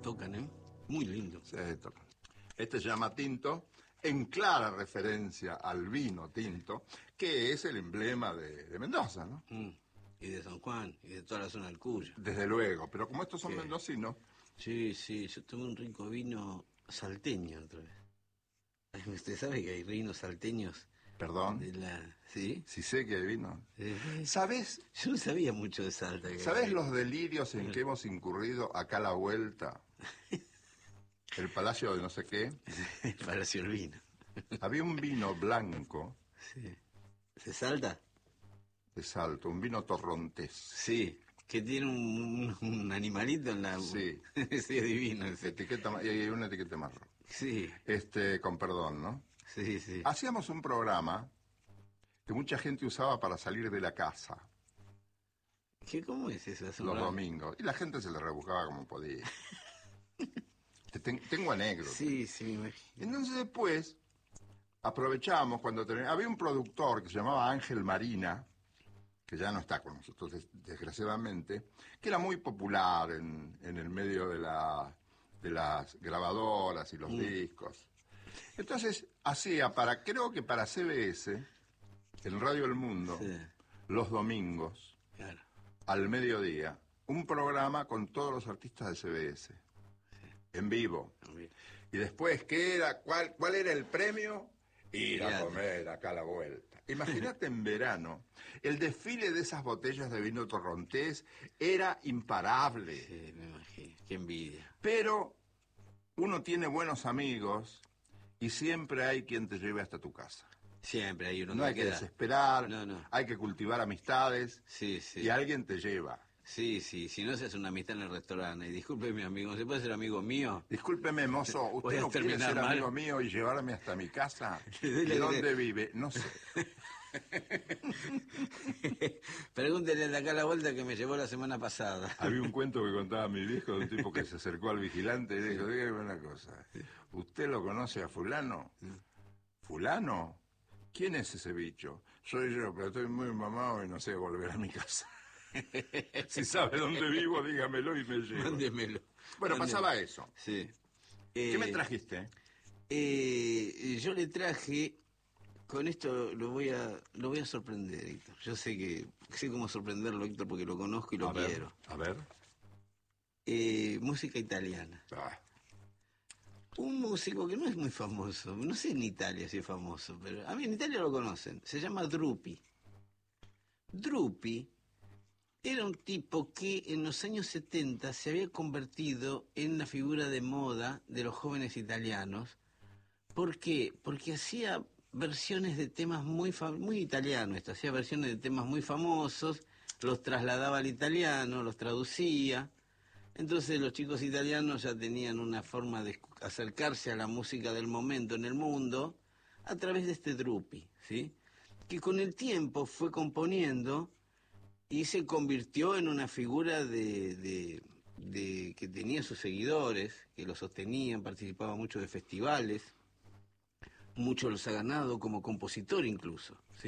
Tocan, ¿eh? Muy lindo. Sí, tocan. Este se llama Tinto, en clara referencia al vino tinto, que es el emblema de Mendoza, ¿no? Y de San Juan, y de toda la zona del Cuyo. Desde luego, pero como estos son ¿Qué? mendocinos... Sí, yo tomé un rico vino salteño otra vez. Usted sabe que hay vinos salteños Perdón, de la... ¿Sí? si sé que hay vino. Eh, ¿Sabes? Yo no sabía mucho de Salta. ¿Sabes los delirios en que hemos incurrido acá a la vuelta? El palacio de no sé qué. El Palacio del Vino. Había un vino blanco Sí. ¿Se Salta? de Salto, un vino torrontés. Sí, que tiene un animalito en la... Sí. Sí, es divino ese. Y hay una etiqueta marrón. Sí, Con perdón, ¿no? sí. Hacíamos un programa que mucha gente usaba para salir de la casa ¿Cómo es eso? ¿Es un los programa? domingos. Y la gente se le rebuscaba como podía. Tengo anécdotas. Sí, me imagino. Entonces después aprovechamos cuando había un productor que se llamaba Ángel Marina, que ya no está con nosotros desgraciadamente, que era muy popular en el medio de las grabadoras y los discos. Entonces hacía creo que para CBS, en Radio El Mundo, Sí, los domingos, claro. al mediodía, un programa con todos los artistas de CBS, en vivo. Y después, ¿qué era? ¿Cuál era el premio? Ir a comer acá a la vuelta. Imagínate en verano, el desfile de esas botellas de vino torrontés era imparable. Sí, me imagino. Qué envidia. Pero uno tiene buenos amigos y siempre hay quien te lleve hasta tu casa. Siempre hay uno No hay que queda. desesperar, No. hay que cultivar amistades Sí. y alguien te lleva. Sí, si no se hace una amistad en el restaurante, y disculpe mi amigo, ¿se puede ser amigo mío? Discúlpeme, mozo, Voy ¿usted a no quiere terminar ser mal. amigo mío y llevarme hasta mi casa? Dile ¿De que dónde vive? No sé. Pregúntele de acá a la vuelta que me llevó la semana pasada. Había un cuento que contaba mi viejo de un tipo que se acercó al vigilante y dijo, dígame una cosa, ¿usted lo conoce a fulano? ¿Fulano? ¿Quién es ese bicho? Soy yo, pero estoy muy mamado y no sé volver a mi casa. Si sabe dónde vivo, dígamelo y me llevo. Mándemelo. Bueno, pasaba eso. Sí. ¿Qué me trajiste? Yo le traje, con esto lo voy a sorprender, Héctor. Yo sé cómo sorprenderlo, Héctor, porque lo conozco y lo quiero. A ver. Música italiana. Ah, Un músico que no es muy famoso, no sé en Italia si es famoso, pero a mí en Italia lo conocen, se llama Drupi. Drupi era un tipo que en los años 70 se había convertido en la figura de moda de los jóvenes italianos. ¿Por qué? Porque hacía versiones de temas muy italianos, hacía versiones de temas muy famosos, los trasladaba al italiano, los traducía. Entonces los chicos italianos ya tenían una forma de acercarse a la música del momento en el mundo a través de este Drupi, ¿sí? Que con el tiempo fue componiendo y se convirtió en una figura que tenía sus seguidores, que lo sostenían, participaba mucho de festivales, mucho los ha ganado como compositor incluso, ¿sí?